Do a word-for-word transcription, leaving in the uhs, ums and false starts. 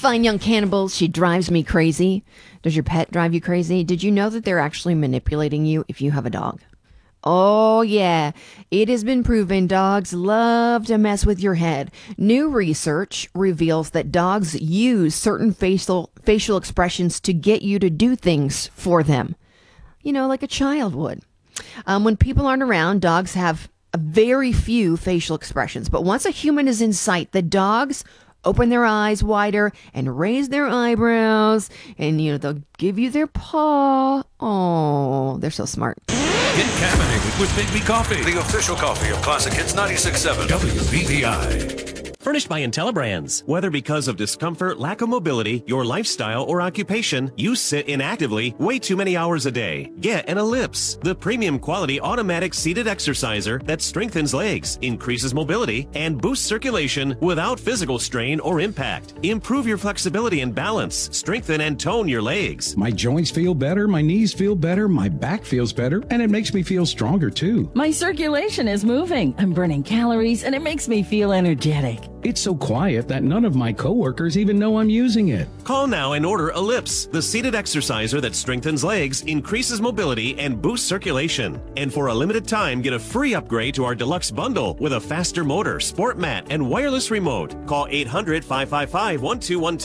fine young cannibals, she drives me crazy. Does your pet drive you crazy? Did you know that they're actually manipulating you if you have a dog? Oh, yeah. It has been proven dogs love to mess with your head. New research reveals that dogs use certain facial facial expressions to get you to do things for them. You know, like a child would. Um, when people aren't around, dogs have a very few facial expressions. But once a human is in sight, the dogs open their eyes wider and raise their eyebrows. And, you know, they'll give you their paw. Oh, they're so smart. Get caffeinated with Big B Coffee, the official coffee of Classic Hits ninety-six point seven W B P I. Furnished by IntelliBrands. Whether because of discomfort, lack of mobility, your lifestyle, or occupation, you sit inactively way too many hours a day. Get an Ellipse, the premium quality automatic seated exerciser that strengthens legs, increases mobility, and boosts circulation without physical strain or impact. Improve your flexibility and balance. Strengthen and tone your legs. My joints feel better, my knees feel better, my back feels better, and it makes me feel stronger too. My circulation is moving. I'm burning calories, and it makes me feel energetic. It's so quiet that none of my coworkers even know I'm using it. Call now and order Ellipse, the seated exerciser that strengthens legs, increases mobility, and boosts circulation. And for a limited time, get a free upgrade to our deluxe bundle with a faster motor, sport mat, and wireless remote. Call eight hundred, five five five, one two one two.